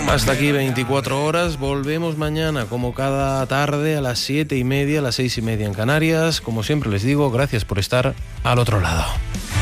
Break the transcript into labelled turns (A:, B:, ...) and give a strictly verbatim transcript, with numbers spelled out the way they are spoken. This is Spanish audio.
A: Hasta aquí veinticuatro horas, volvemos mañana como cada tarde a las siete y media, a las seis y media en Canarias. Como siempre les digo, gracias por estar al otro lado.